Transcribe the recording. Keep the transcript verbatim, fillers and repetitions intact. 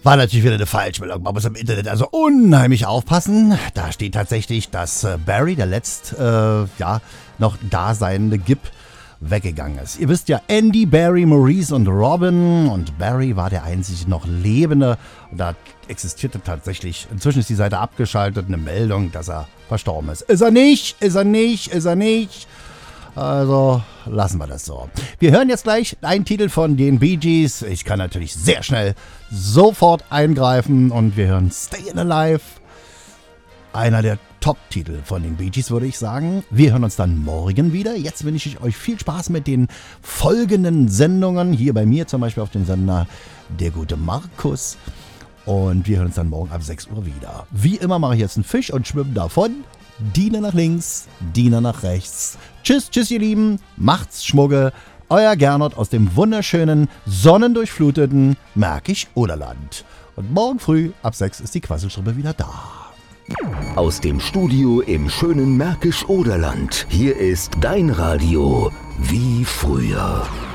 War natürlich wieder eine Falschmeldung. Man muss im Internet also unheimlich aufpassen. Da steht tatsächlich, dass äh, Barry, der letzt äh, ja, noch daseinende Gib, weggegangen ist. Ihr wisst ja, Andy, Barry, Maurice und Robin. Und Barry war der einzig noch Lebende. Und da existierte tatsächlich, inzwischen ist die Seite abgeschaltet, eine Meldung, dass er verstorben ist. Ist er nicht, ist er nicht, ist er nicht. Also lassen wir das so. Wir hören jetzt gleich einen Titel von den Bee Gees. Ich kann natürlich sehr schnell sofort eingreifen und wir hören Stayin' Alive. Einer der Top-Titel von den Bee Gees, würde ich sagen. Wir hören uns dann morgen wieder. Jetzt wünsche ich euch viel Spaß mit den folgenden Sendungen. Hier bei mir zum Beispiel auf dem Sender Der gute Markus. Und wir hören uns dann morgen ab sechs Uhr wieder. Wie immer mache ich jetzt einen Fisch und schwimme davon. Diener nach links, Diener nach rechts. Tschüss, tschüss ihr Lieben, macht's Schmugge. Euer Gernot aus dem wunderschönen, sonnendurchfluteten Märkisch-Oderland. Und morgen früh ab sechs ist die Quasselstrippe wieder da. Aus dem Studio im schönen Märkisch-Oderland. Hier ist dein Radio wie früher.